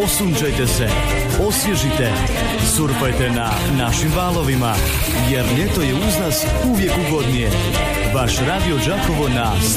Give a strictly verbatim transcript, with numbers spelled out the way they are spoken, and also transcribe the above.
Osunčajte se, osvježite, surfajte na našim valovima, jer ljeto je uz nas uvijek ugodnije. Vaš Radio Đakovo na